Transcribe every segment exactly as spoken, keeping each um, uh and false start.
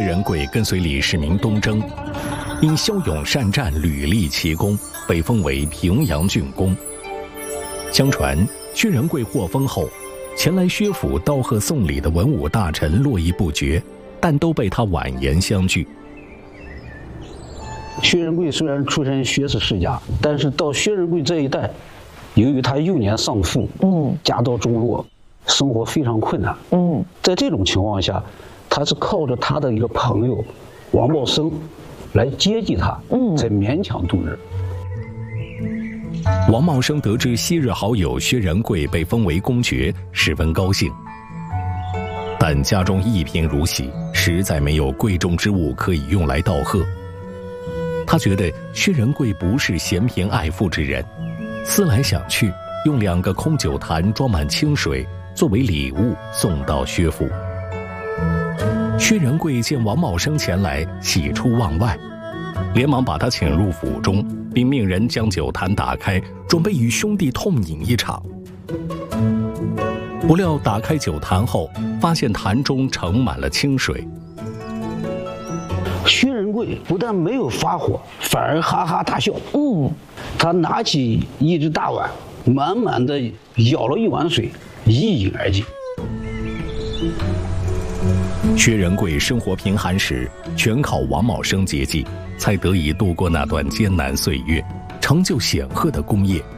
仁贵跟随李世民东征，因骁勇善战，屡立奇功，被封为平阳郡公。相传薛仁贵获封后，前来薛府道贺送礼的文武大臣络绎不绝，但都被他婉言相拒。 薛仁贵虽然出身薛氏世家，但是到薛仁贵这一代，由于他幼年丧父，嗯，家道中落，生活非常困难，嗯，在这种情况下，他是靠着他的一个朋友王茂生来接济他，嗯，才勉强度日。 王茂生得知昔日好友薛仁贵被封为公爵，十分高兴，但家中一贫如洗，实在没有贵重之物可以用来道贺。他觉得薛仁贵不是嫌贫爱富之人，思来想去，用两个空酒坛装满清水作为礼物送到薛府。薛仁贵见王茂生前来，喜出望外，连忙把他请入府中，并命人将酒坛打开，准备与兄弟痛饮一场。不料打开酒坛后，发现坛中盛满了清水。 薛仁贵不但没有发火，反而哈哈大笑。嗯，他拿起一只大碗，满满的舀了一碗水，一饮而尽。 薛仁贵生活贫寒时，全靠王茂生接济，才得以度过那段艰难岁月，成就显赫的功业。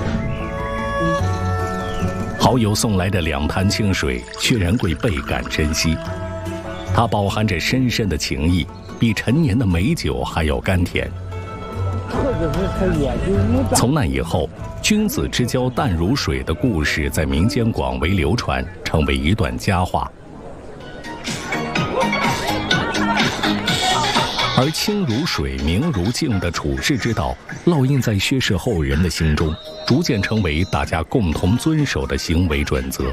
好友送来的两坛清水，薛仁贵倍感珍惜，它饱含着深深的情谊，比陈年的美酒还要甘甜。从那以后，君子之交淡如水的故事在民间广为流传，成为一段佳话。而清如水、明如镜的处世之道，烙印在薛氏后人的心中，逐渐成为大家共同遵守的行为准则。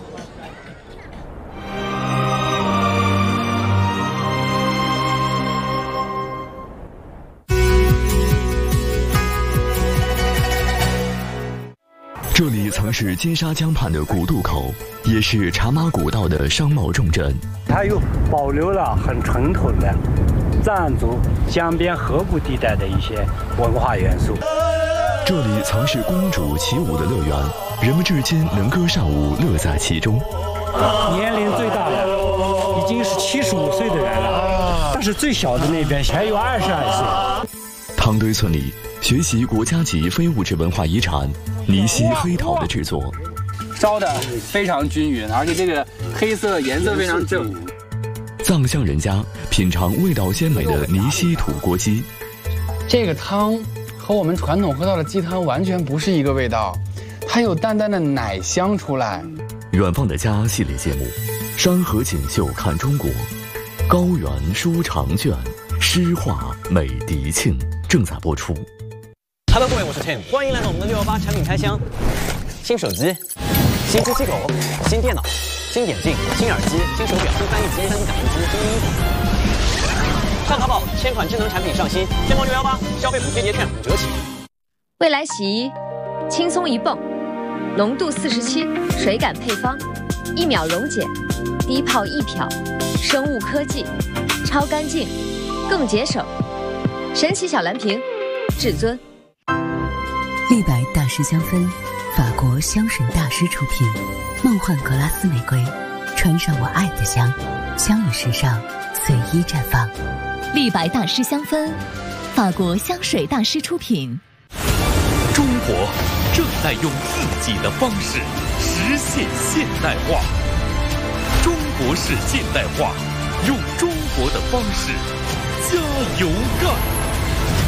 这里曾是金沙江畔的古渡口，也是茶马古道的商贸重镇。 它又保留了很传统的藏族江边河谷地带的一些文化元素。 这里曾是公主起舞的乐园，人们至今能歌善舞，乐在其中。 年龄最大的已经是七十五岁的人了，但是最小的那边还有二十二岁。 汤堆村里学习国家级非物质文化遗产泥溪黑陶的制作， 烧的非常均匀，而且这个黑色颜色非常正。 藏乡人家品尝味道鲜美的泥溪土锅鸡， 这个汤和我们传统喝到的鸡汤完全不是一个味道，它有淡淡的奶香出来。 远方的家系列节目，山河锦绣看中国，高原书长卷，诗画美迪庆正在播出。 Hello， 各位，我是 Tim， 欢迎来到我们的六一八产品开箱。新手机、新机器狗、新电脑、新眼镜、新耳机、新手表、新翻译机、三 D 打印机、新衣服。上淘宝，千款智能产品上新，天猫六一八消费补贴节券五折起。 未来洗衣，轻松一泵，浓度四十七，水感配方，一秒溶解，低泡一漂，生物科技，超干净，更节省。神奇小蓝瓶，至尊。 立白大师香氛，法国香水大师出品，梦幻格拉斯玫瑰，穿上我爱的香，香与时尚随意绽放。 立白大师香氛，法国香水大师出品。 中国正在用自己的方式实现现代化，中国式现代化，用中国的方式加油干。